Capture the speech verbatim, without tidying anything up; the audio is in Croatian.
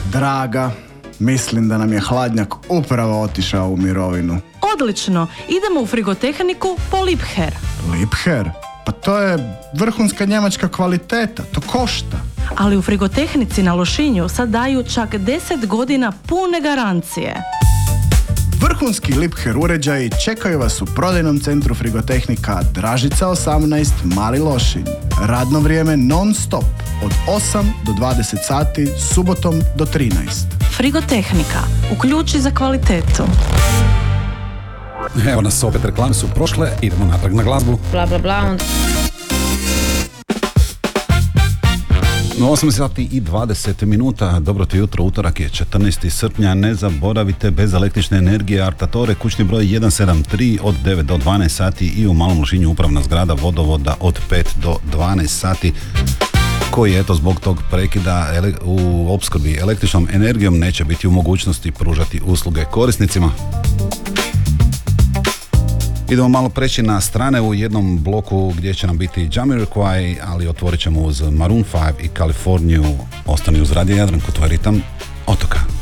Draga, mislim da nam je hladnjak upravo otišao u mirovinu. Odlično, idemo u frigotehniku po Liebherr. Liebherr? Pa to je vrhunska njemačka kvaliteta, to košta. Ali u frigotehnici na Lošinju sad daju čak deset godina pune garancije. Vrhunski Liebherr uređaji čekaju vas u prodajnom centru Frigotehnika Dražica osamnaest, Mali Lošinj. Radno vrijeme non stop od osam do dvadeset sati, subotom do trinaest. Frigotehnika, uključi za kvalitetu. Evo nas opet, reklame su prošle, idemo natrag na glazbu. Bla bla bla. osam sati i dvadeset minuta, dobro ti jutro, utorak je četrnaesti srpnja, ne zaboravite, bez električne energije Artatore, kućni broj jedan sedam tri od devet do dvanaest sati i u Malom Lošinju upravna zgrada vodovoda od pet do dvanaest sati, koji eto zbog tog prekida ele- u opskrbi električnom energijom neće biti u mogućnosti pružati usluge korisnicima. Idemo malo preći na strane u jednom bloku gdje će nam biti Jamiroquai, ali otvorit ćemo uz Maroon five i Kaliforniju. Ostani uz Radio Jadran, tvoj ritam otoka.